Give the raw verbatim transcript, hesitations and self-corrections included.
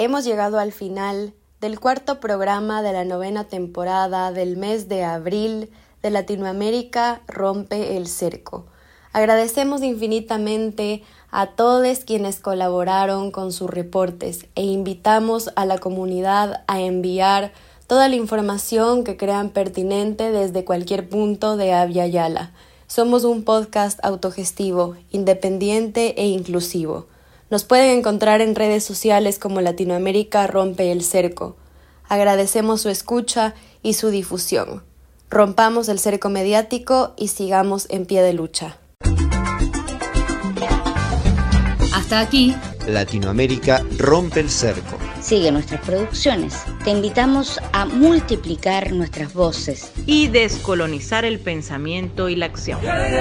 Hemos llegado al final del cuarto programa de la novena temporada del mes de abril de Latinoamérica Rompe el Cerco. Agradecemos infinitamente a todos quienes colaboraron con sus reportes e invitamos a la comunidad a enviar toda la información que crean pertinente desde cualquier punto de Abya Yala. Somos un podcast autogestivo, independiente e inclusivo. Nos pueden encontrar en redes sociales como Latinoamérica Rompe el Cerco. Agradecemos su escucha y su difusión. Rompamos el cerco mediático y sigamos en pie de lucha. Hasta aquí, Latinoamérica Rompe el Cerco. Sigue nuestras producciones. Te invitamos a multiplicar nuestras voces y descolonizar el pensamiento y la acción.